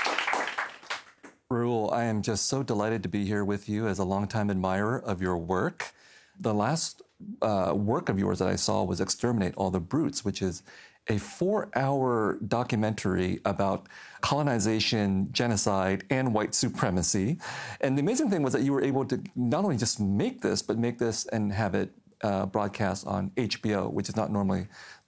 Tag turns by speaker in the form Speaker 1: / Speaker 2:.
Speaker 1: Raul, I am just so delighted to be here with you as a longtime admirer of your work. The last work of yours that I saw was Exterminate All the Brutes, which is a 4-hour documentary about colonization, genocide, and white supremacy. And the amazing thing was that you were able to not only just make this, but make this and have it broadcast on HBO, which is not normally